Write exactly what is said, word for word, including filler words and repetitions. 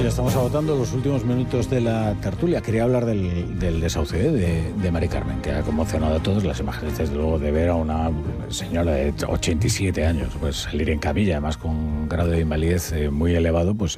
ya estamos agotando los últimos minutos de la tertulia. Quería hablar del, del desahucio, ¿eh? de, de Mari Carmen, que ha conmocionado a todos. Las imágenes, desde luego, de ver a una señora de ochenta y siete años pues salir en camilla, además con un grado de invalidez eh, muy elevado, pues